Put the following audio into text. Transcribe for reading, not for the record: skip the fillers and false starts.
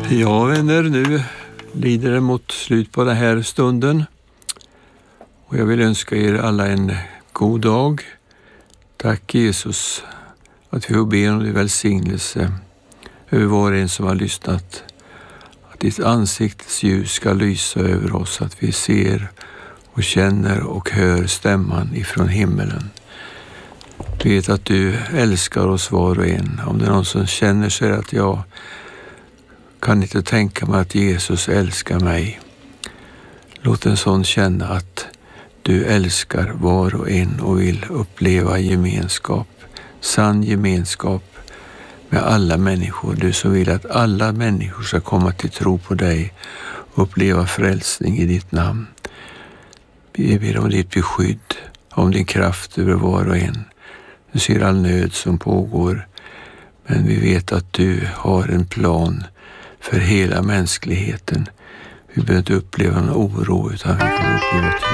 Ja, vänner, nu lider det mot slut på den här stunden. Och jag vill önska er alla en god dag. Tack Jesus att vi får be om din välsignelse över var och en som har lyssnat. Att ditt ansiktes ljus ska lysa över oss, att vi ser och känner och hör stämman ifrån himmelen. Vi vet att du älskar oss var och en. Om det är någon som känner sig att jag kan inte tänka mig att Jesus älskar mig. Låt en sån känna att du älskar var och en och vill uppleva gemenskap, sann gemenskap med alla människor. Du som vill att alla människor ska komma till tro på dig och uppleva frälsning i ditt namn. Vi ber om ditt beskydd, om din kraft över var och en. Du ser all nöd som pågår, men vi vet att du har en plan för hela mänskligheten. Vi behöver inte uppleva någon oro, utan vi får uppleva